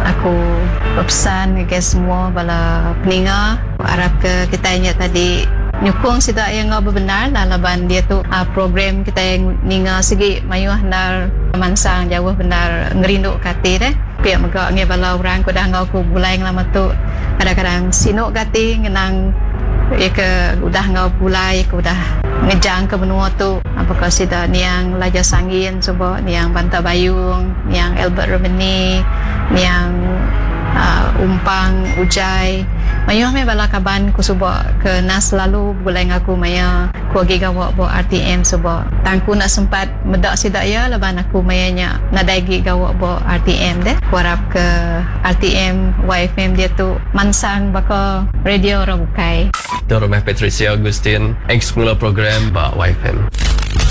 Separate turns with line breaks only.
Aku berpesan ke semua bala peninga, harap ke kita nya tadi nyukung sida yang ngau benar lah laban dia tu program kita yang ninga segi mayuh nar mansang jauh benar ngerinduk kati deh pihak megak nge bala orang ko dah ngau ku bulai lama tu kadang-kadang sinuk kati ngenang ya ke udah ngau bulai ku udah ngejang ke benua tu apakah sida niang Laja Sangin coba niang Banta Bayung niang Albert Romani niang Umpang Ujai mayuh me bala kaban ku suba ke nas lalu bulai ngaku maya ku agi gawa bo RTM suba tangku nak sempat medak sida ya laban aku mayanya nadaigi gawa bo RTM deh ku harap ke RTM YFM dia tu mansang baka radio ra bukai
Doro Patricia Agustin ex mula program ba YFM